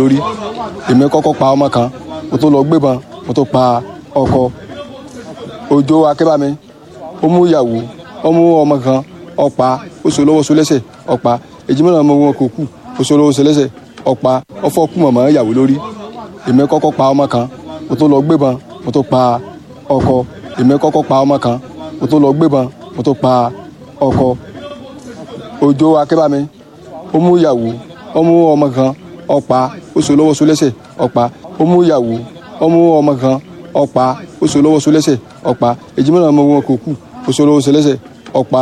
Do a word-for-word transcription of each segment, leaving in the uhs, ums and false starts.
lórí èmi kọ́kọ́ pa ọmọ kan mo tó lọ gbébọn mo tó pa ọkọ Òjó Akébámi ó mú ìyàwó ó mú ọmọ kan ọ̀pá ó so lọ́wọ́ so lẹ́sẹ̀ ọ̀pá èjì mìíràn ọmọ wọn kò kú ó so lọ́wọ́ so lẹ́sẹ̀ ọ̀pá ọ̀fọ̀ kú mọ̀mọ́ ìyàwó lórí èmi kọ́kọ́ pa ọmọ kan mo tó lọ gbébọn mo tó pa ọkọ èmi kọ́kọ́ pa ọmọ kan mo tó lọ gbébọn mo tó pa ọkọ Òjó Akébámi ó mú ìyàwó ó mú ọmọ kan ọ̀pá ó so lọ́wọ́ so lẹ́sẹ̀ ọ̀pá ó mú ìyàwó ó mú ọmọ kan ọ̀pá ó so lọ́wọ́ so lẹ́sẹ̀ ọ̀pá èjì mìíràn ọmọ wọn kò kú ó so lọ́wọ́ so lẹ́sẹ̀ ọ̀pá.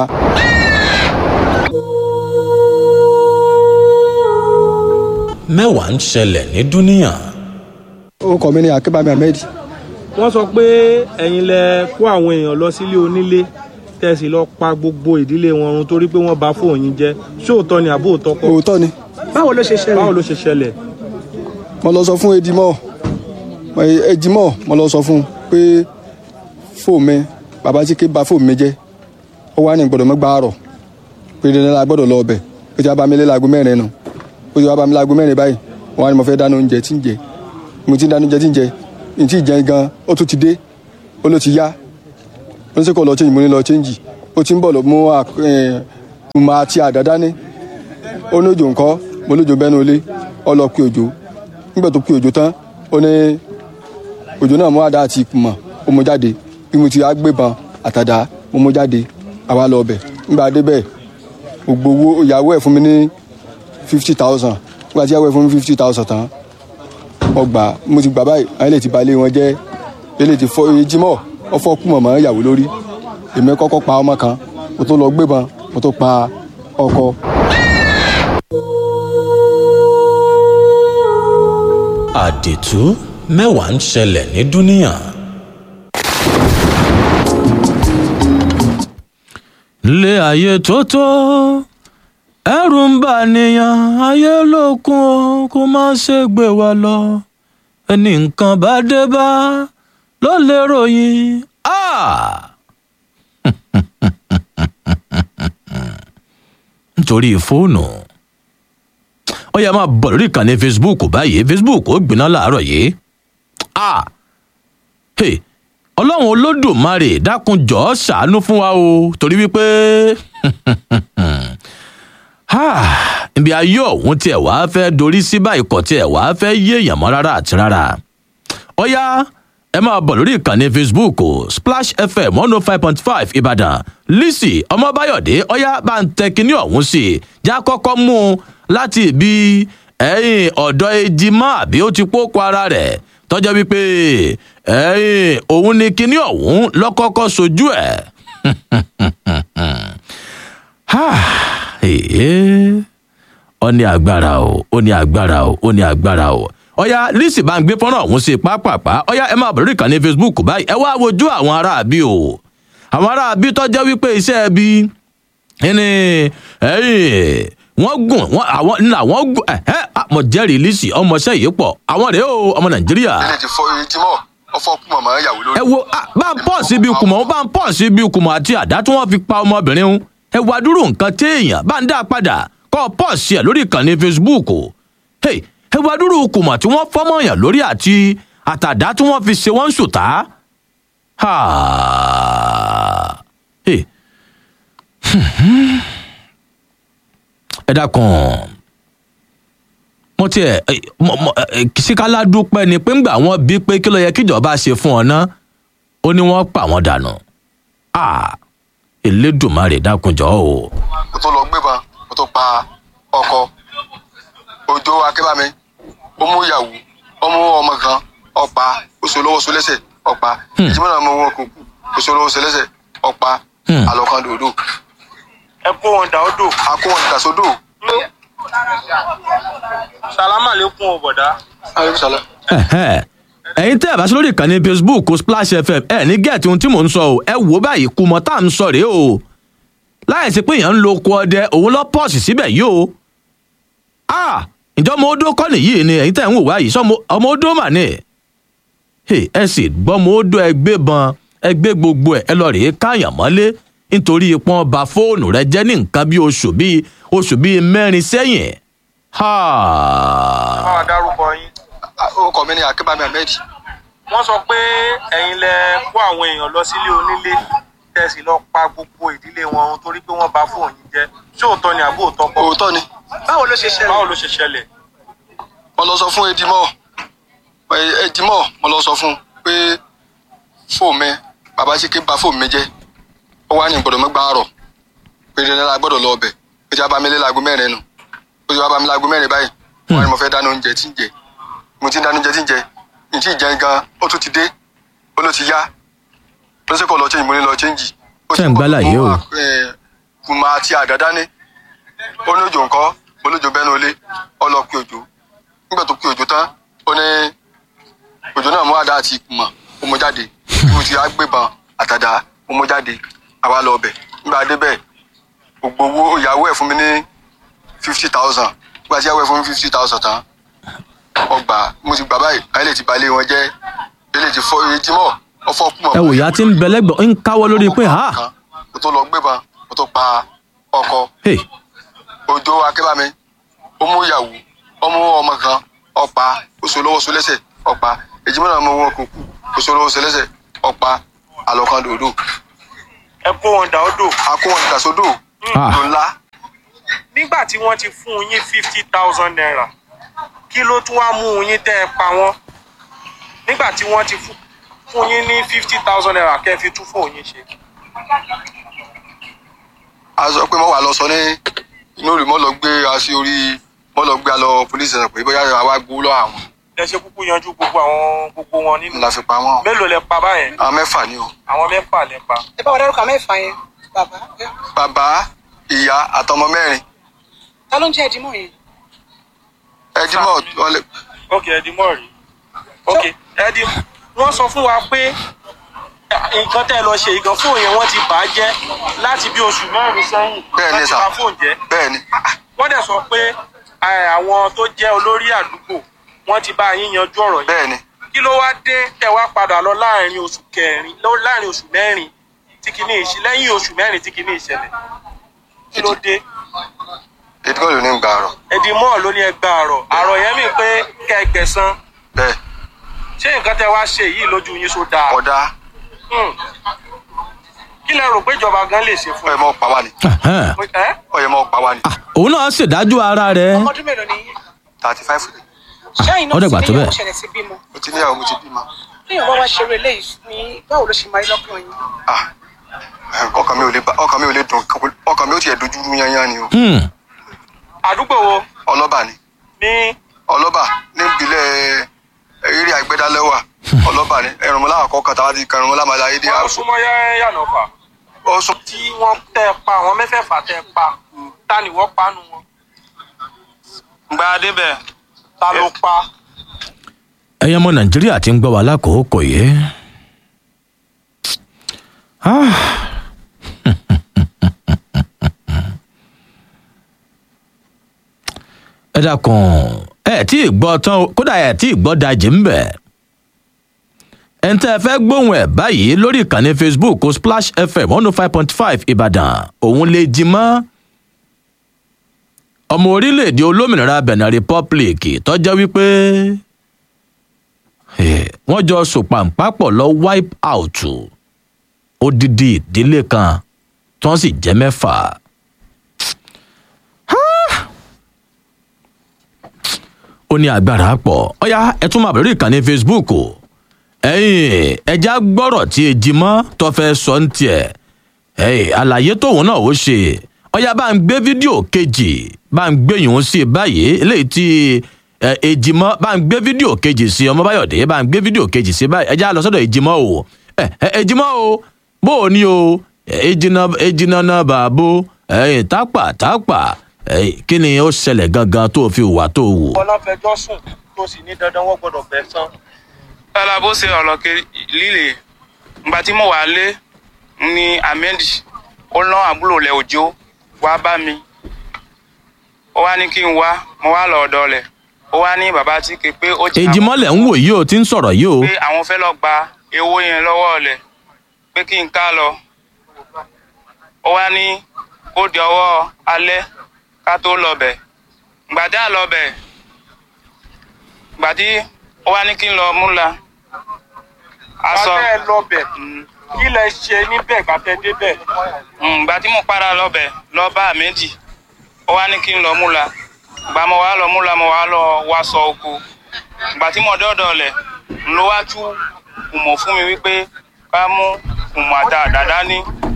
mẹ́wàá ń ṣẹlẹ̀ ní dúníyàn. orúkọ mi ni Akébámi Ahmed. wọ́n sọ pé ẹ̀yin lẹ kó àwọn èèyàn lọ sílé onílé tẹ̀sí lọ pa gbogbo ìdílé wọn run torí pé wọ́n bà fóònù yín jẹ́ ṣé òótọ́ ni àbó òótọ́ kọ́. òótọ́ ni. báwo ló ṣe ṣẹlẹ̀. báwo ló ṣe ṣẹlẹ̀. mo lọ sọ fún Edimọ Edimọ mo lọ sọ fún pé fóònù mi bàbá tí ké bà fóònù mi jẹ́ ó wà ní gbọ́dọ̀ mẹ́gbàá rọ̀ pé dandan la gbọ́dọ̀ lọ ọbẹ̀ pé tí a bá mi lé láago mẹ́rin nù pé tí a bá mi láago mẹ́rin báyìí wọ́n á ní mo fẹ́ dáná oúnjẹ tí ń jẹ mo ti dáná oúnjẹ tí ń jẹ n tí ì jẹ gan ó tún ti dé ó ló ti yá ó ní sẹ́kọ̀ọ́ lọ change mo ní lọ change ó ti ń bọ̀ lọ mú àmọ́ àti àdá dání ó ní òjò ńkọ́ mo lójó bẹ́nu ilé ó lọ pe Òjó nígbà tó pe Òjó tán ó ní Òjó náà mú àdá àti ìkùmọ̀ ó mú jáde bí mo ti á gbébọn àtàdá mo mú jáde àwa lọ ọbẹ̀ nígbà dé bẹ́ẹ̀ gbogbo owó ìyàwó ẹ̀ fún mi ní fifty thousand nígbà tí ìyàwó ẹ̀ fún mi fifty thousand tán mo gbà mo ti gbà báyìí àwọn ilé ti balẹ̀ wọn jẹ́ ilé ti fọ Ejimọ ọfọ kú mọ̀mọ́ ìyàwó lórí èmi kọ́kọ́ pa ọmọ kan mo tó lọ gbébọn mo tó pa ọkọ. àdìtú mẹ́wàá ń ṣẹlẹ̀ ní dúníyàn. lé ayé tó tó ẹrù ń bà nìyàn ayé lókun o kó má ṣe gbé wa lọ ẹni nǹkan bá dé bá ló lè ròyìn. nítorí fóònù ó yẹ máa bọ̀ lórí ìkànnì Facebook báyìí Facebook ó gbiná láàárọ̀ yìí. ọlọ́run olódùmarè dákun jọ̀ọ́ ṣàánú fún wa o torí wípé ibi ayé ọ̀hún tiẹ̀ wá fẹ́ dorí sí báyìí kọ̀ tiẹ̀ wá fẹ́ yé èèyàn mọ́ rárá àti rárá. ó yá ẹ máa bọ̀ lórí ìkànnì Facebook Splash F M one oh five point five Ìbàdàn Lizzy Ọmọbáyọ̀dé ó yá bá ń tẹ kinní ọ̀hún sí i já kọ́kọ́ mú un láti ibi ẹ̀yìn ọ̀dọ̀ Ejimọ àbí ó ti pókó ara rẹ̀ tọ́jọ́ wípé ẹ̀yìn òun ni kinní ọ̀hún lọ́kọ́kọ́ sojú ẹ̀. ó ní agbára o ó ní agbára o ó ní agbára o. ọ̀yá Lizzy bá ń gbé fọ́nrán ọ̀hún sí pápápá ọ̀yá ẹ máa bọ̀ lórí ìkànnì Facebook báyìí ẹ wá wojú àwọn aráabí o àwọn aráabí tọ́jọ́ wípé iṣẹ́ ẹbí ẹni ẹ̀yìn wọ́n gùn wọ́n àwọn ńlá wọ́n gùn ẹ̀hẹ́ àmọ̀ jẹ́rìí Lizzy ọmọọṣẹ́ yìí pọ̀ àwọn rèé o ọmọ Nàìjíríà. ilé ti fọ Ejimọ ọfọ kú mọ̀mọ́ ìyàwó lórí. ẹ wo bá ń pọ̀ síbi kùmọ̀ bá ń pọ̀ síbi kùmọ̀ àti àdá tí wọ́n fi pa ọmọbìnrin ń ẹ wá dúró nǹkan téèyàn bá ń dá padà kọ́ pọ̀ sí ẹ̀ lórí ìkànnì Facebook ẹ wá dúró kùmọ̀ tí wọ́n fọ́mọ̀ yàn lórí àti àtàdá tí wọ́n fi ṣe wọ́n ń ṣùtá. ẹ dákun mo tiẹ̀ síkálá dúpẹ́ ni pé ńgbà wọ́n bí pé kí ló yẹ kíjọba ṣe fún ọ náà ó ní wọ́n pa wọ́n dànù. Elédùmarè dákunjọ́ o. mo tó lọ gbébọn mo tó pa ọkọ Òjó Akébámi ó mú ìyàwó ó mú ọmọ kan ọ̀pá ó so lọ́wọ́ so lẹ́sẹ̀ ọ̀pá Ejimọ náà mú wọn kò kú ó so lọ́wọ́ so lẹ́sẹ̀ ọ̀pá àlọ́kan dòdò. ẹ kó wọn dà ó dò. a kó wọn dà sódò. sàlámà lẹkùn o bọ̀dá. ẹ̀yin tẹ́ ẹ bá sí lórí ìkànnì Facebook Splash F M ẹ ní gẹ̀ẹ́tì ohun tí mò ń sọ o ẹ wò báyìí kùmọ̀ tá à ń sọ rèé o láìsí pé èèyàn ń lo oko ọdẹ òun lọ pọ́ọ̀sì síbẹ̀ yìí o. ǹjọ́ ọmọ odó kọ́ nìyí ni ẹ̀yin tẹ́ ń wò wáyìí sọ ọmọ odó mà ní. ẹ sì gbọ́ ọmọ odó ẹgbẹ́ bọn ẹgbẹ́ gbogbo ẹ̀ ẹ lọ rèé káàyàn mọ́lé nítorí ipọn ba fóònù rẹ jẹ́ ní nǹkan bí oṣù bíi oṣù bíi mẹ́rin sẹ́yìn. bá dárúkọ yín. orúkọ mi ni Akínbámi Ahmed. wọ́n sọ pé ẹ̀yin lẹ kó àwọn èèyàn lọ sílé onílé tẹ̀sí lọ pa gbogbo ìdílé wọn torí pé wọ́n bà fóònù yín jẹ́ ṣé òótọ́ ni àbó òótọ́ kọ́. òótọ́ ni. báwo ló ṣe ṣẹlẹ̀. báwo ló ṣe ṣẹlẹ̀. mo lọ sọ fún Edimọ Edimọ mo lọ sọ fún pé fóònù mi bàbá Chike bà fóònù mi jẹ́ ó wá ní gbọ́dọ̀ mẹ́gbà àárọ̀ pé dandan la gbọ́dọ̀ lọ ọbẹ̀ ó ti wá bá mi lé láago mẹ́rin nù ó ti wá bá mi láago mẹ́rin báyìí wọ́n ní mo fẹ́ dáná oúnjẹ tí ń jẹ mo ti ń dáná oúnjẹ tí ń jẹ ní tí ì jẹun gan ó tún ti dé ó ló ti yá ló ṣe kọ́ lọ change mo ní lọ change. ṣé ń gbálà yìí o. kùmà àti àdàdá ní ó ní òjò nǹkan olójó bẹ́nu ilé ó lọ pé òjò nígbà tó pé òjò tán ó ní òjò náà mú àdá àti kùmà ó mú jáde mo ti agbébọn àtàdá ó mú jáde àwa lọ ọbẹ̀ nígbà dé bẹ́ẹ̀ gbogbo owó ìyàwó ẹ̀ fún mi ní fifty thousand nígbà tí ìyàwó ẹ̀ fún mi fifty thousand tán ọgbà mo ti gbà báyìí ayélujára ti balẹ̀ wọn jẹ́ ayélujára ti fọ Edimọ ọfọ kùmọ̀. ẹ wò ya ti ń bẹ lẹ́gbọ̀n ń káwọ́ lórí pé ha. mo tó lọ gbébọn mo tó pa ọkọ. Òjó Akínbámi ó mú ìyàwó ó mú ọmọ kan ọ̀pá oṣù lọ́wọ́ oṣù lẹ́sẹ̀ ọ̀pá Edimọ náà mú wọn kò kú oṣù lọ́wọ́ oṣù lẹ́sẹ̀ ọ̀pá àlọ́kan dòdò. ẹ kó wọn dà ó dò. a kó wọn dà sódò dò ńlá. nígbà tí wọ́n ti fún yín fifty thousand naira kí ló tún wá mú yín tẹ́ ẹ pa wọ́n nígbà tí wọ́n ti fún yín ní fifty thousand naira kẹ́ ẹ fi tún fún yín ṣe. a sọ pé mo wà lọ sọ ní inú rẹ̀ mo lọ gbé a sí orí mo lọ gbé a lọ police station pé bóyá àwa gbó lọ àwọn. ẹ ṣe kúkú yanjú gbogbo àwọn gbogbo wọn nínú. la fi pa wọn. mélòó lẹ pa báyẹn. àwọn mẹ́fà ni o. àwọn mẹ́fà lẹ pa. ẹ bá wa dárúkọ mẹ́fà yẹn bàbá. bàbá ìyá àtọmọ mẹ́rin. ta ló ń jẹ́ Edimọ yẹn. Edimọ wọlé. ok Edimọ rí ok Edimọ wọ́n sọ fún wa pé nǹkan tẹ́ lọ ṣe ìgàn fóònù yẹn wọ́n ti bà á jẹ́ láti bí oṣù mẹ́rin sẹ́yìn. bẹ́ẹ̀ ni sà wọ́n ti bà fóònù jẹ́. bẹ́ẹ̀ ni. wọ́n dẹ̀ sọ pé àwọn tó jẹ́ olórí àdúgbò wọ́n ti bá yín yanjú ọ̀rọ̀ yìí. bẹ́ẹ̀ ni. kí ló wá dé tẹ́ wá padà lọ láàrin oṣù kẹrin láàrin oṣù mẹ́rin tí kìíní ìṣe lẹ́yìn oṣù mẹ́rin tí kìíní ìṣẹ̀lẹ̀ kí ló dé. Edimọ ló ní gba àrọ̀. Edimọ ló ní ẹgbà àrọ̀ àrọ̀ yẹn mi pé kẹgbẹ̀sán. bẹ́ẹ̀. ṣé nǹkan tẹ́ wá ṣe yìí lójú yín só dáa. ọ̀dà. kí lẹ rò pé ìjọba gan lè ṣe fún ọyẹ mọ pa wá ni. ọyẹ mọ pa wá ni. òun náà ṣèdájọ́ ara rẹ̀. ọmọdún mélòó ni yín. thirty five. ṣáà iná ti níyàwó ṣẹlẹ̀ sí bímọ. mo ti níyàwó mo ti bímọ. níyàwó bá wá ṣeré eléyìí ní báwo ló ṣe máa rí lọ́kàn yín. ọkàn mi ò lè ọkàn mi ò lè dùn ọkàn mi ò tiẹ̀ dojú rú yányán ni o. àdúgbò wo. ọlọ́ba ni. ní. ọlọ́ba ní ìbílẹ̀ eré àgbẹ̀dálẹ́wà ọlọ́ba ni ẹ̀rùnmọ́lá àkọ́kọ́ tàwa ti kẹrùnmọ́lá máa láyé dé. wọ́n súnmọ́ yànnà fà. ó sún. tí wọ́n tẹ́ pa àwọn mẹ́fẹ̀ẹ̀fà tẹ́ pa ta ni wọ́n pa nù wọn. gba débẹ̀ ta ló pa. ẹyẹ ọmọ Nàìjíríà ti ń gbọ́ wa lákòókò yìí. ẹ dákun ẹ tí ì gbọ́ tán kódà ẹ tí ì gbọ́ dajì ń bẹ̀. ẹ̀ ń tẹ́ ẹ fẹ́ gbóhùn ẹ̀ báyìí lórí ìkànnì Facebook Splash F M one oh five point five Ìbàdàn òun lè jí mọ́. ọmọ orílẹ̀-èdè olómìnira Benin Republic tó jẹ́ wípé wọ́n jọ sòpàǹpàpọ̀ lọ wipe out odidi ìdílé kan tí wọ́n sì jẹ́ mẹ́fà. ó ní agbára pọ̀ ọ̀yá ẹ tún máa bẹ̀rẹ̀ ìkànnì Facebook ẹ̀yìn ẹja gbọ́rọ̀ tí Ejimọ tó fẹ́ sọ ń tiẹ̀ ẹ̀yìn àlàyé tóun náà ó ṣe ọ̀yá bá ń gbé fídíò kejì bá ń gbé yòó sí báyìí eléyìí tí Ejimọ bá ń gbé fídíò kejì sí Ọmọbáyọ̀dé bá ń gbé fídíò kejì sí báyìí ẹja lọ sọ́dọ̀ Ejimọ o Ejimọ o bó o ní o ejinà náà bàbó ẹ̀yìn tápà tápà kí ni ó ṣẹlẹ̀ gangan tó fi wà tó wù. ọlọ́fẹjọ́ sùn tó sì ní dandan wọ́n gbọ́dọ̀ bẹ̀ san. tọ́lá bó ṣe ọ̀rọ̀ líle ìgbà tí mo wà lé ní Ahmed ó lọ́n àbúrò rẹ̀ Òjó wá bá mi ó wá ní kí n wá mo wá lọ ọ̀dọ̀ rẹ̀ ó wá ní bàbá tí ké pé ó jẹ́ àwọn. Ejimọ lẹ̀ ń wò yìí o ti ń sọ̀rọ̀ yìí o. pé àwọn fẹ́ lọ gba owó yẹn lọ́wọ́ rẹ̀ pé kí n ká lọ ó wá ní kó di ọwọ́ alẹ́ ká tó lọ bẹ̀ gbàdá lọ bẹ̀ ìgbà tí ó wá ní kí n lọ múra aṣọ Gbàtẹ́ ẹ lọ́bẹ̀. Kí lẹ ṣe níbẹ̀ gbàtẹ́ débẹ̀? ìgbà tí mo padà lọ́bẹ̀ lọ bá méjì ó wá ní kí n lọ múra ìgbà mo wá lọ múra mo wá lọ wáṣọ oko ìgbà tí mo dọ́dọ̀ lẹ̀ ló wá tú kùmọ̀ fún mi wípé ká mú kùmọ̀ àtàdá dání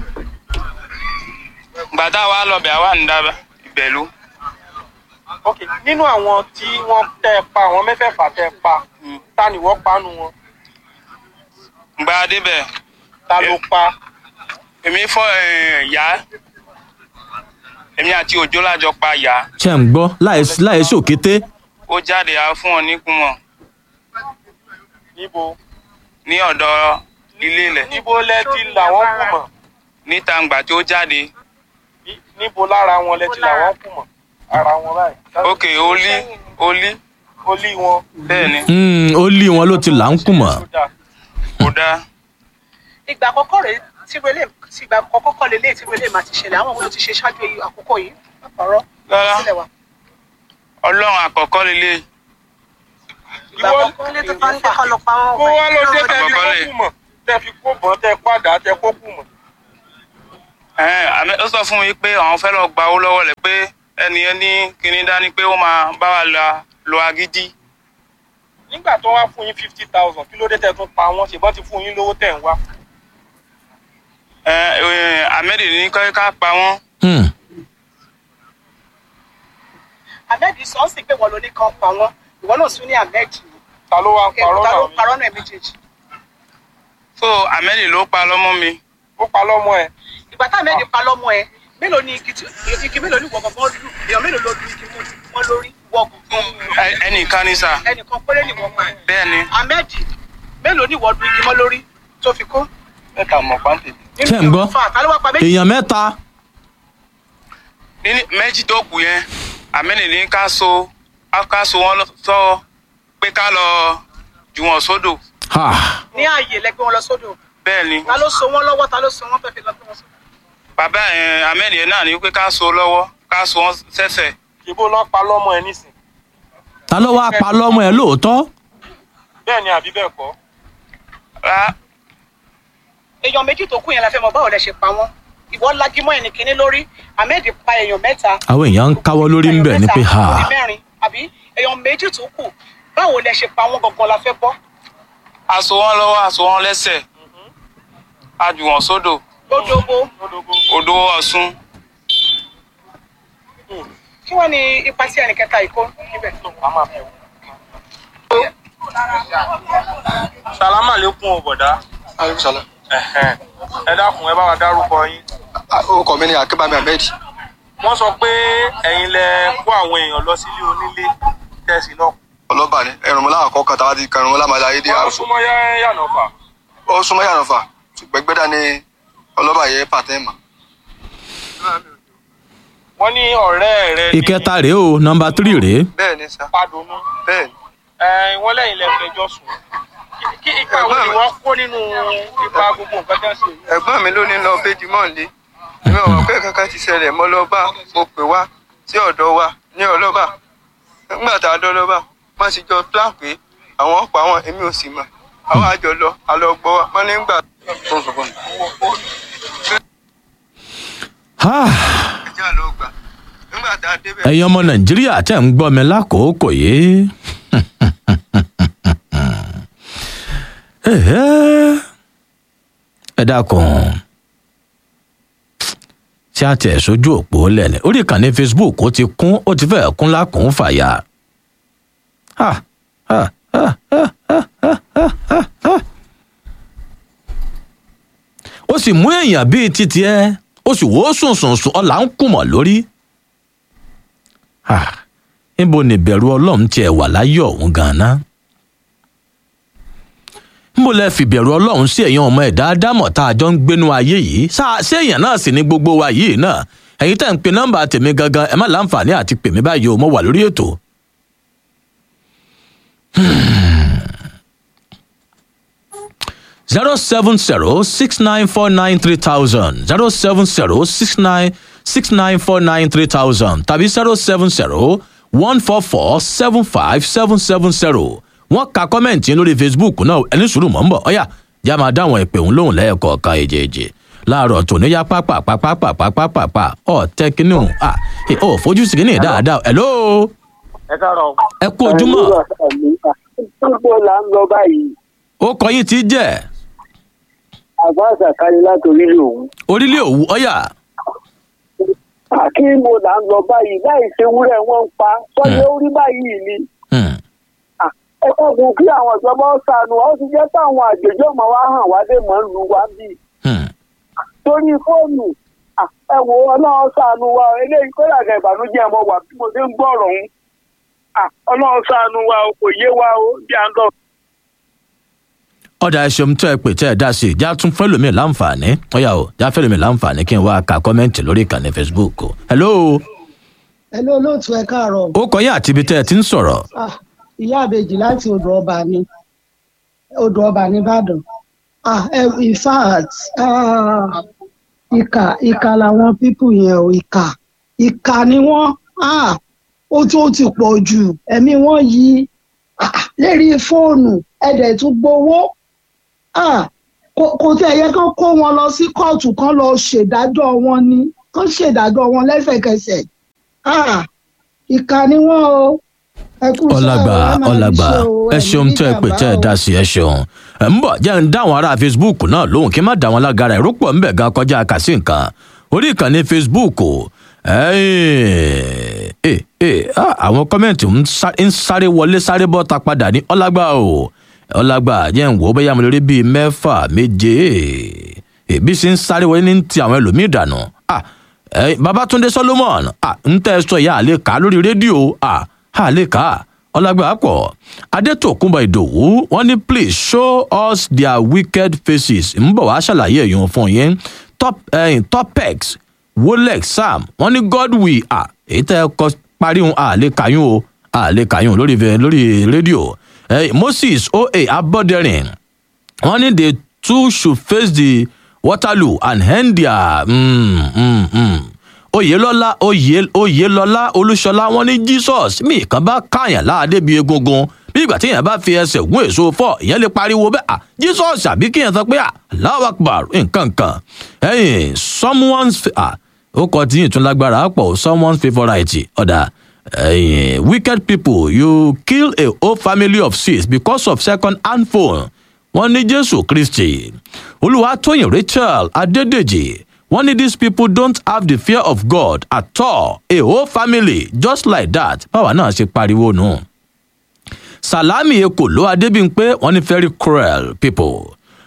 ìgbà tá a wá lọ́bẹ̀ àwa ń dá ìbẹ̀lú. Ok, nínú àwọn tí wọ́n tẹ́ ẹ pa, àwọn mẹ́fẹ̀ẹ̀fà tẹ́ ẹ pa, ta ni wọ́n panu wọn? ìgbà débẹ̀ Ta ló pa? èmi fọ ìyá èmi àti òjò lájọ pa ìyá ṣe ń gbọ́ láì ṣòkété. ó jáde á fún ọ ní kùmọ̀ Níbo? ní ọ̀dọ̀ ilé ilẹ̀ Níbo lẹ ti làwọn kù mọ̀? níta ǹgbà tí ó jáde. Ní- Níbo lára wọn lẹ ti làwọn kù mọ̀? Ara wọn báyìí. ok olí olí Olí wọn. bẹ́ẹ̀ ni Mm, ó lé wọn ló ti là ń kùn mọ́. Ó dáa. kò dáa. ìgbà àkọ́kọ́ rẹ̀ tí relé tí ìgbà àkọ́kọ́ kọ́ lélẹ̀ tí relé máa ti ṣẹlẹ̀ àwọn olú ti ṣe ṣáájú èyí àkókò yìí ọ̀rọ̀ Rárá. sílẹ̀ wa. ọlọ́run àkọ́kọ́ lélẹ̀ ìgbà àkọ́kọ́ lè tó bá ń kọ́ lọ pa wọn. Kó wá ló dé tẹ́ fi Àkọ́kọ́ kó lè. kù mọ̀. Tẹ́ fi kó bọ̀ tẹ́ padà tẹ́ kó kù mọ̀. ẹ̀ẹ́n àmì- ó sọ fún mi pé àwọn fẹ́ lọ gba owó lọ́wọ́ rẹ̀ pé ẹni ẹni kìíní dání pé ó máa bá wa la lo agídí. Nígbà tó wá fún yín fifty thousand, kí ló dé tẹ́ tún pa wọ́n? Ṣèbọ́n ti fún yín lówó tẹ̀ ń wá. ẹ̀ẹ́n àmẹ́rì ní kọ́ ká pa wọ́n. Hmm. ahmed sọ ń sìn pé wọ́n ló ní kan pa wọ́n ìwọ náà sún ní ahmed Ta ló wá ń parọ́ ta ló náà? parọ́ náà méjèèjì. so àmẹ́rì ló pa lọ́mọ mi. Ó pa lọ́mọ ẹ̀. ìgbà tá ahmed pa lọ́mọ ẹ mélòó ni igi tí- igi mélòó ni wọ̀gàn gan lù èèyàn mélòó ló lu igi mọ́ lórí wọ̀gàn gan Ẹ- ẹnìkan ní sà ẹnìkan péré ni wọ́n pa bẹ́ẹ̀ ni. ahmed mélòó ni wọ́n lu igi mọ́ lórí tó fi kú. Mẹ́ta mọ̀ pàǹtẹ̀. Ṣé ń gbọ́? fa ta ló wá pa méjì. èèyàn mẹ́ta. ní méjì tó kù yẹn àmẹ́rì ní ká so ká so wọn sọ pé ká lọ jù wọn sódò. Ha. ní ààyè lẹgbẹ́ wọn lọ sódò bẹ́ẹ̀ ni ta ló so wọn lọ́wọ́ ta ló so wọn fẹ́ẹ́ fi lọ gbé wọn sódò. bàbá ẹ̀ àmẹ́rì yẹn náà ní pé ká so lọ́wọ́ ká so wọn sẹ́sẹ̀. Ṣèbó lọ́ pa lọ́mọ ẹ nísìn. ta ló wáá pa lọ́mọ ẹ lóòótọ́. Bẹ́ẹ̀ ni àbí bẹ́ẹ̀ kọ́? Rá- èèyàn méjì tó kù yẹn la fẹ́ mọ̀ báwo lẹ ṣe pa wọ́n ìwọ lagimọ́ ẹnì kínní lórí ahmed pa èèyàn mẹ́ta. àwọn èèyàn ń káwọ́ lórí ń bẹ̀ ni pé ha. èèyàn mẹ́rin àbí èèyàn méjì tó kù báwo lẹ ṣe pa wọ́n gangan la fẹ́ gbọ́. a so wọn lọ́wọ́ a so wọn lẹ́sẹ̀ a jù wọn sódò lódógó odò Ọ̀ṣun. kí wọ́n ní ipa tí ẹnì kẹta ìkó níbẹ̀. Sàlámà lékún o bọ̀dá. aleyhisala. Ẹ̀hẹ̀n. Ẹ dákun ẹ bá wa dárúkọ yín. orúkọ mi ni akébámi ahmed. Wọ́n sọ pé ẹ̀yin lẹ kó àwọn èèyàn lọ sílé onílé tẹ̀sí náà. ọlọ́ba ni ẹ̀rùnmọ́lá àkọ́kọ́ tàwa ti kẹrùnmọ́lá máa láyé dé Wọ́n àrùsọ. súnmọ́ yànnà fà. ó súnmọ́ yàrá fà ṣùgbọ́n gbẹ́dá ni ọlọ́ba yẹ pàtẹ́ mà. Wọ́n ní ọ̀rẹ́ rẹ ní ìkẹta rèé o nọmba tírì rèé. bẹ́ẹ̀ ni sá Padùnú. bẹ́ẹ̀ ni. Ẹ wọ́n lẹ́yìn lẹ fẹjọ́ sùn. Kí- Kí ipa wo ni wọ́n kó nínú ipa gbogbo nǹkan tẹ́ ń ṣe yìí? ẹ̀gbọ́n mi ló ní lọ béjì mọ́ lé mi ò mọ̀ pé kankan ti ṣẹlẹ̀ mọ́ lọ́ba mo pè wá sí ọ̀dọ̀ wa ní ọlọ́ba nígbà tá a dọ́ lọ́ba wọ́n ti jọ plan pé àwọn ọ̀pọ̀ àwọn èmi ò sì mọ̀ àwọn àjọ lọ àlọ́ gbọ́ wa wọ́n nígbà tó ń sọ fún mi. Ha. ẹjẹ́ àlọ́ gbà nígbà tá a débẹ̀. ẹ̀yin ọmọ nàìjíríà tẹ̀ ń gbọ́ mi lákòókò yìí. Ẹ̀hẹ́. ẹ dákun ṣé a tẹ̀ sójú òpó lẹ́nu orí ìkànnì facebook ó ti kún ó ti fẹ́ẹ̀ kún lákùn fàyà. Ha, ha, ha, ha, ha, ha, ha, ha. ó sì mú èèyàn bíi títí ẹ ó sì wò ó sùn sùn sùn ọ̀là ń kùmọ̀ lórí. Ah, níbo ni ìbẹ̀rù ọlọ́run tiẹ̀ wà láyé ọ̀hún gan-an. níbo lẹ fìbẹ̀rù ọlọ́run sí ẹ̀yin ọmọ ẹ̀dá ádámọ̀ tá a jọ ń gbénú ayé yìí ṣáà ṣé èèyàn náà sì ní gbogbo wa yìí náà ẹ̀yin tẹ̀ ń pe nọ́mbà tèmi gangan ẹ má láǹfààní àti pèmí báyìí o mo wà lórí ètò. zero seven zero six nine four nine three thousand zero seven zero six nine six nine four nine three thousand tàbí zero seven zero one four four seven five seven seven zero wọ́n ka kọ́mẹ̀ntì yín lórí facebook náà ẹni sùúrù mọ́ ń bọ̀ ọ̀yà já máa dáwọn ìpè òun lóhùn lẹ́ẹ̀kọ̀ọ̀kan èjèèjì láàárọ̀ tòní yá pápápápápápápápá ọ̀ tẹ́kínú ah ọ̀ fojú sí kínní dáadáa hello. ẹ káàárọ̀. ẹ kú ojúmọ́. gbogbo là ń lọ báyìí. ó kọ yín tí jẹ́. àbá àṣàkárí láti orílẹ̀ òwú. orílẹ̀ òwú ọ̀yà. àkíyèmó là ń lọ báyìí láì ṣe wúrẹ́ wọn ń pa sọ́jọ́ orí báyìí ni. ẹ kọ́kùn kí àwọn ìjọba ṣàánú ó ti jẹ́ táwọn àjèjì ọmọ wa hàn wá dé mọ́ ń lu wá bí. torí fóònù ẹ wo ọlọ́run ṣàánú wa eléyìí kó yàgà ìbànújẹ́ ọmọ wà bí mo ṣe ń gbọ́rọ̀ ń. ọlọ́run ṣàánú wa kò yé wa ó bí à ń lọ. ọ̀dà ẹ̀ṣẹ̀ tó ẹ pè tẹ́ ẹ dá sí i já tún fẹ́ lómi láǹfààní ọ̀yà o já fẹ́ lómi láǹfààní kí n wá ka kọ́mẹ́ǹtì lórí ìkànnì facebook o. hello. hello olóòtú ẹ káàárọ̀. ó kọ yín àti ibi tẹ́ ẹ ti ń sọ̀rọ̀. ìyá àbèjì láti odò ọba ní odò ọba nìbàdàn. in fact ìkà ìkà làwọn pípù yẹn o ìkà ìkà ni wọ́n ó tún ti pọ̀ jù ẹ̀mí wọn yìí lérí fóònù ẹ̀dẹ̀ tún gbowó. kò tí ẹ̀yẹ kan kó wọn lọ sí kóòtù kan lọ ṣèdájọ́ wọn ni kan ṣèdájọ́ wọn lẹ́sẹ̀kẹsẹ̀ ìkà ni wọ́n o. ọlágbà ọlágbà ẹ ṣeun tẹ ẹ pè tẹ ẹ dá sí ẹ ṣeun ẹ ń bọ̀ jẹ́ ń dáwọn ará facebook náà lóhùn kí n má dá wọn lágara ẹ̀rú pọ̀ ńbẹ̀ gan kọjá kàsí nǹkan orí ìkànnì facebook àwọn kọ́mẹ̀ntì ń sáré wọlé sáré bọ́ ta padà ní ọlágbà o ọlágbà jẹ́ ń wò ó bẹ́yà mo lè rí bíi mẹ́fà méje èbí sì ń sáré wọlé ní ti àwọn ẹlòmíì dànù babatunde solomon ń tẹ́ ẹ sọ ìyá àlè ká lórí rédíò àlè ká ọlágbà pọ̀ adétòkùnbọ̀ ìdòwú wọ́n ní please show us their wicked faces ń bọ̀ wá ṣàlàyé èèyàn fún yín top topex wolex sam wọ́n ní godwill èyí tẹ́ ẹ kọ parí hun àlè kàyún o àlè kàyún lórí lórí rédíò moses oa abọ́dẹ̀rìn wọ́n ní the two should face the waterloo and end their mm, mm, mm. oyèlọ́lá oyèlọ́lá olúṣọlá wọ́n ní jesus mi kan bá káyàn láàdé bíi egungun bí ìgbà tí èèyàn bá fi ẹsẹ̀ gún èso fọ́ ìyẹn lè pariwo bẹ́ẹ̀ à jesus àbí kí èèyàn sọ pé Allahu Akbar nǹkan kan ẹ̀yìn someone's ó kọ tí yìí tún lágbára pọ̀ someone's favourite ọ̀dà ẹ̀yìn wicked people you kill a whole family of six because of second hand phone wọ́n ní jésù kristi olúwatóyìn rachel adédèjì wọ́n ní these people don't have the fear of god at all a whole family just like that báwa náà ṣe pariwo nù. No. salami ekolo adébímpé wọ́n ní very cruel people.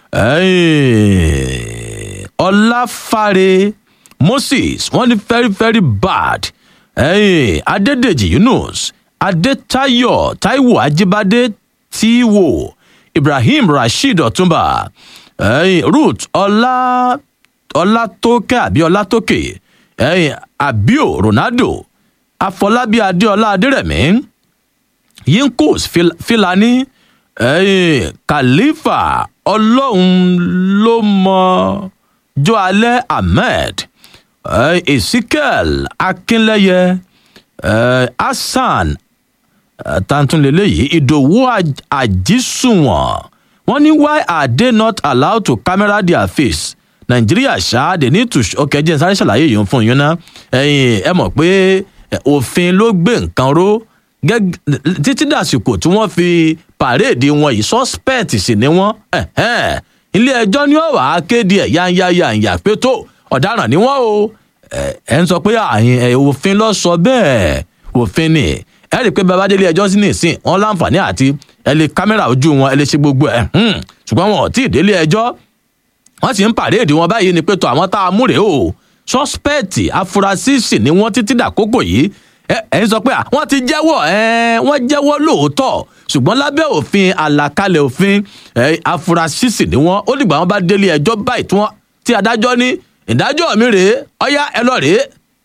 ọláfàre moses wọ́n ní very very bad. adédèjì yunus adétayọ taiwo ajibade tiwo ibrahim rasheed ọtúnba ruth ọlá ọlátókè àbí ọlátókè abio ronaldo afọlábí adéọlá adérẹmí yinkos filani khalifa ọlọ́run ló mọ jọ alẹ́ ahmed ezekiel akínlẹ́yẹ hasan tantunleleyi ìdòwú àjísùnwọ̀n wọ́n ní why are they not allowed to camera their face nàìjíríà ṣá they need to okay jẹ́ sáré ṣàlàyé yìí fún yín náà ẹ̀yin ẹ mọ̀ pé òfin ló gbé nǹkan ró títí dàsìkò tí wọ́n fi pàréèdì wọn yìí suspect sì ni wọ́n ilé ẹjọ́ ní ọ̀wà akéde ẹ̀ yányáyányá pé tó ọ̀daràn ni wọ́n o ẹ̀ ń sọ pé òfin ló sọ bẹ́ẹ̀ òfin ni ẹ rí i pé bàbá délé ẹjọ́ sí nìsín wọn láǹfààní àti ẹ lè kámẹ́rà ojú wọn ẹ lè ṣe gbogbo ẹ̀ ṣùgbọ́n wọn ò tí ì délé ẹjọ́ wọ́n sì ń pàréèdì wọn báyìí ni pé tó àwọn tá a mú rèé o sọ́spẹ̀tì afurasí sì ni wọ́n títí dàkókò yìí ẹ ń sọ pé wọ́n ti jẹ́wọ́ wọ́n jẹ́wọ́ lóòótọ́ ṣùgbọ́n lábẹ́ òfin àlàkalẹ̀ òfin afurasí sì ni wọ́n ó dìgbà wọn bá délé ẹjọ́ báyìí tí wọ́n tí adájọ́ ní ìdájọ́ mi rèé ọ̀yá ẹ lọ rèé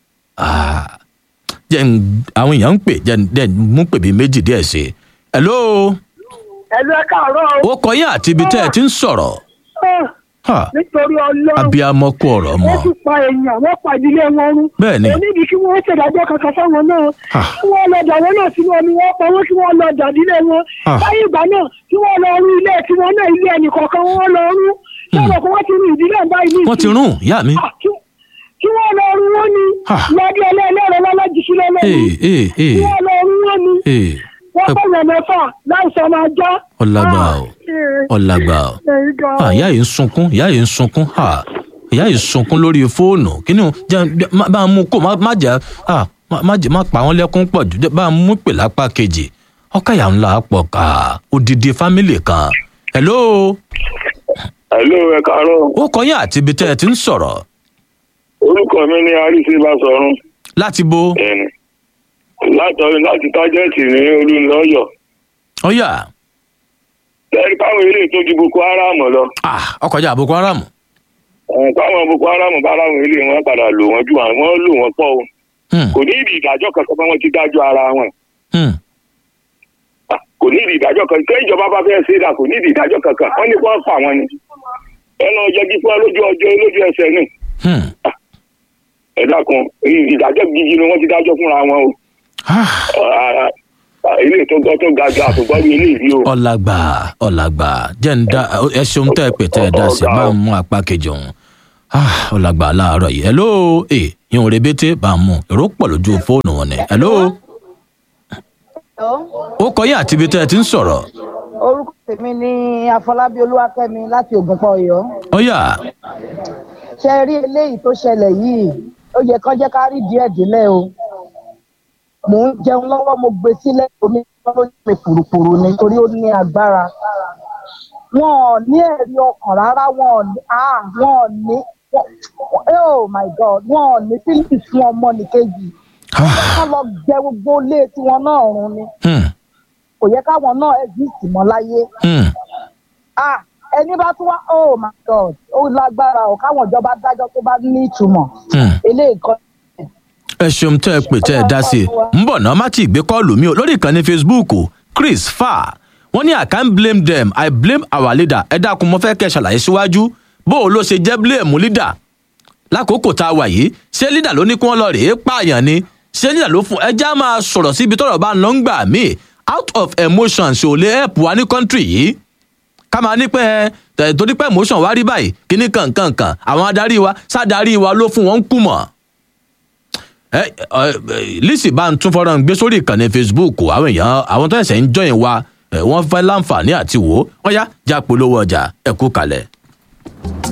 jẹ́ àwọn èèyàn ń pè jẹ́ mú pè bí méjì díẹ̀ sí i. hello. hello ẹ káàárọ̀. ó kọ yín àti ibi tẹ́ ẹ ti ń sọ̀rọ̀. nítorí ọlọ́run abiyamọ kú ọ̀rọ̀ mọ́. wọ́n ti pa èèyàn wọ́n pa ìdílé wọn rú. bẹ́ẹ̀ni. oníbi kí wọ́n ṣèdájọ́ kankan fáwọn náà kí wọ́n lọ dà wọ́n náà sínú omi wọ́n pa wọ́n kí wọ́n lọ dà dílé wọn. láyé ìgbà náà kí wọ́n lọ rú ilé tiwọn náà ilé ẹnì kọ̀ọ̀kan wọ́n lọ rú. sọ̀rọ̀ kí wọ́n ti rú ìdílé báyìí. wọ́n ti rún ìyá mi. kí wọ́n lọ rú wọn ni lọ́dí ẹlẹ́ẹ̀lẹ́rẹ̀ lọ́lọ́jì sílẹ̀ lẹ́yìn kí wọ́n lọ rú wọn ni wọ́n bẹ̀rẹ̀ mẹ́fà láìsọ máa já. ọ̀làgbà ọ̀ ọ̀làgbà ọ̀ ìyá yìí ń sunkún ìyá yìí ń sunkún ìyá yìí ń sunkún lórí fóònù kí ni bá a mú kó má jẹ́ má jẹ́ má pa wọ́n lẹ́kún pọ̀ jù bá a mú pè lápá kejì ọ̀kàyà ńlá pọ̀ ká odidi fámìlì kan. hello. hello ẹ káàárọ̀. ó kọyìn àti ibi tẹ́ ẹ ti ń sọ̀rọ̀. orúkọ mi ni arísí Básọ̀run. láti bo. ẹni látọ̀rí láti tájẹ́ẹ̀tì ní olúńlọ́yọ̀. ọ̀yà. lẹ́yìn káwọn ilé tó ju Boko Haram lọ. ọkọjà Boko Haram. káwọn Boko Haram bá láwọn ilé wọn padà lò wọ́n ju àwọn lò wọ́n pọ̀ o. kò ní ìdí ìdájọ́ kankan bá wọn ti dájọ́ ara wọn. kò ní ìdí ìdájọ́ kankan kí ìjọba bá fẹ́ ṣe é dà kò ní ìdí ìdájọ́ kankan wọ́n ní kó wọ́n pa wọn ni. ẹnu ọjọ́ gífọ́ lójú ọjọ́ lójú ẹsẹ̀ ni. ẹ dákun ìdájọ́ gidi ni wọ́n ti dájọ́ fúnra wọn o. ilé tó gbọ́ tó ga ga àtúgbọ́ ní ilé ìrí o. ọ̀làgbà ọ̀làgbà jẹ́ ń dá ẹ ṣeun tẹ́ ẹ pè tẹ́ ẹ dá sí bá ń mú apá kejì ọ̀hún. ọ̀làgbà láàárọ̀ yìí hello ẹ̀ yín rébété bá ń mú èrò pọ̀ lójú fóònù wọn ni hello. ó kọ yín àti ibi tẹ́ ẹ ti ń sọ̀rọ̀. orúkọ tèmi ni Afọlábí Olúwakẹ́mi láti Ògùnpa Ọ̀yọ́. ọ̀yà. ṣe rí eléyìí tó ṣẹlẹ̀ yìí ó yẹ kán jẹ́ ká rí díẹ̀ dílẹ̀ o mò ń jẹun lọ́wọ́ mo gbé sílẹ̀ omi lọ́wọ́ mi pùrùpùrù nítorí ó ní agbára wọn ò ní ẹ̀rí ọkàn rárá wọn ò ní oh my god wọn ò ní fílípì fún ọmọ nìkejì wọn lọ jẹ gbogbo ilé tiwọn náà run ni kò yẹ káwọn náà exist mọ́ láyé ẹni bá tún wá oh my god ó lágbára o káwọn ìjọba dájọ́ tó bá ní ìtumọ̀ eléyìí kan. ẹ ṣeun tẹ́ ẹ pè tẹ́ ẹ dá sí i ń bọ̀ náà má ti gbé kọ́ọ̀lù mi ò lórí ìkànnì Facebook Chris Fa wọ́n ní I can't blame them I blame our leader ẹ dákun mo fẹ́ kẹ́ ẹ ṣàlàyé síwájú bó o ló ṣe jẹ́ blame leader lákòókò tá a wà yìí ṣé leader ló ní kí wọ́n lọ rèé pààyàn ni ṣé leader ló fún ẹjá máa sọ̀rọ̀ síbi tọ́rọ̀ bá ń lọ ń gbà míì out of emotion ṣò lè help wa ní country yìí ká máa ní pé ẹ torí pé emotion wá rí báyìí kíní kankankan àwọn adarí wa sádarí wa ló fún wọn ń kú mọ́ ẹ ẹ Lizzy bá ń tún fọ́nrán gbé sórí ìkànnì Facebook àwọn èèyàn àwọn tó ẹ̀sẹ̀ ń jọyìn wa wọ́n fẹ́ láǹfààní àti wò ó wọ́n yá já polówó ọjà ẹ kú kalẹ̀.